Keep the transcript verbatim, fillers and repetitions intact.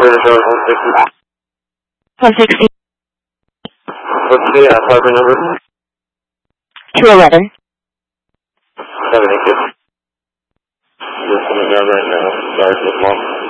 one sixty. one sixty. What's the uh, apartment number? two eleven. seven eight six. Just coming down right now. Sorry for the call.